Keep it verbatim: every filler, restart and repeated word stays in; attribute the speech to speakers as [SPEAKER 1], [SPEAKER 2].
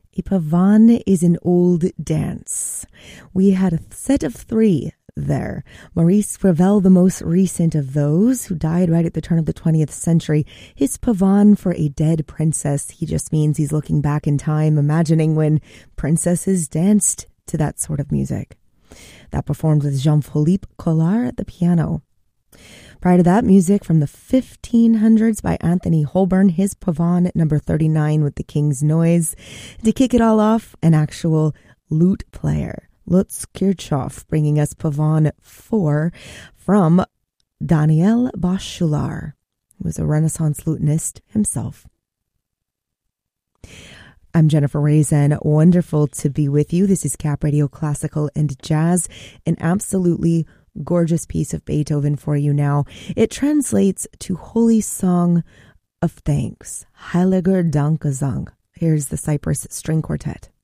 [SPEAKER 1] A pavan is an old dance. We had a set of three there. Maurice Ravel, the most recent of those, who died right at the turn of the twentieth century. His pavan for a dead princess. He just means he's looking back in time, imagining when princesses danced to that sort of music. That performed with Jean-Philippe Collard at the piano. Prior to that, music from the fifteen hundreds by Anthony Holborn, his pavan number thirty-nine with the King's Noise. To kick it all off, an actual lute player, Lutz Kirchhoff, bringing us pavan four from Daniel Boschular, who was a Renaissance lutenist himself. I'm Jennifer Raisin. Wonderful to be with you. This is Cap Radio Classical and Jazz, an absolutely gorgeous piece of Beethoven for you now. It translates to Holy Song of Thanks, Heiliger Dankgesang. Here's the Cyprus String Quartet.